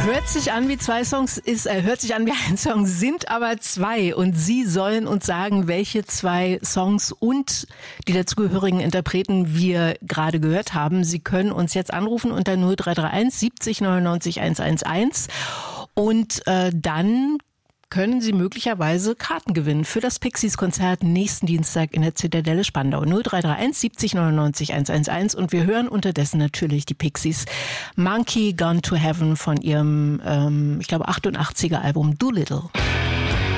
Hört sich an wie zwei Songs, hört sich an wie ein Song, sind aber zwei. Und Sie sollen uns sagen, welche zwei Songs und die dazugehörigen Interpreten wir gerade gehört haben. Sie können uns jetzt anrufen unter 0331 70 99 111 und dann können Sie möglicherweise Karten gewinnen für das Pixies-Konzert nächsten Dienstag in der Zitadelle Spandau. 0331 70 99 111 und wir hören unterdessen natürlich die Pixies. Monkey Gone to Heaven von ihrem, ich glaube, 88er Album Doolittle.